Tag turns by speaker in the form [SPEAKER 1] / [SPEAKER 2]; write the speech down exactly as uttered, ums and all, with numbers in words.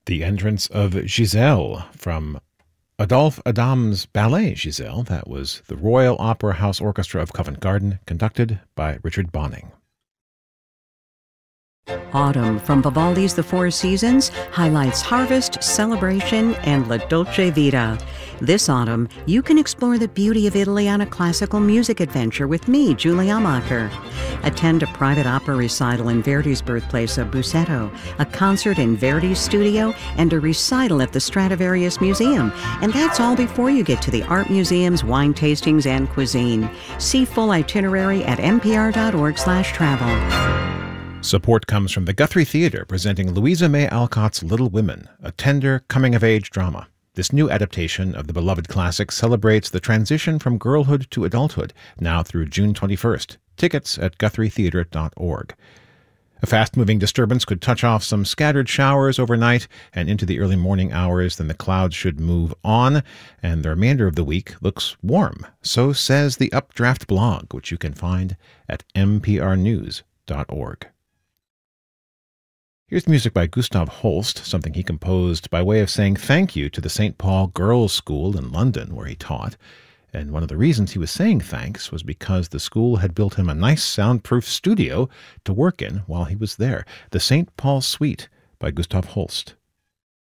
[SPEAKER 1] The entrance of Giselle from Adolphe Adam's ballet Giselle. That was the Royal Opera House Orchestra of Covent Garden, conducted by Richard Bonning.
[SPEAKER 2] Autumn from Vivaldi's The Four Seasons highlights harvest, celebration, and La Dolce Vita. This autumn, you can explore the beauty of Italy on a classical music adventure with me, Julie Amacher. Attend a private opera recital in Verdi's birthplace of Busseto, a concert in Verdi's studio, and a recital at the Stradivarius Museum. And that's all before you get to the art museums, wine tastings, and cuisine. See full itinerary at npr.org slash travel.
[SPEAKER 1] Support comes from the Guthrie Theatre, presenting Louisa May Alcott's Little Women, a tender, coming-of-age drama. This new adaptation of the beloved classic celebrates the transition from girlhood to adulthood, now through June twenty-first. Tickets at guthrie theatre dot org. A fast-moving disturbance could touch off some scattered showers overnight and into the early morning hours. Then the clouds should move on, and the remainder of the week looks warm. So says the Updraft blog, which you can find at n p r news dot org. Here's music by Gustav Holst, something he composed by way of saying thank you to the Saint Paul Girls' School in London, where he taught. And one of the reasons he was saying thanks was because the school had built him a nice soundproof studio to work in while he was there. The Saint Paul Suite by Gustav Holst.